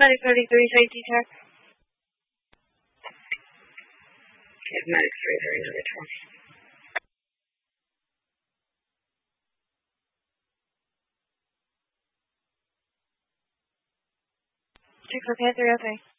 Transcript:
Medic 33, safety check. Give Medic 33 another try. Check for Panther, okay.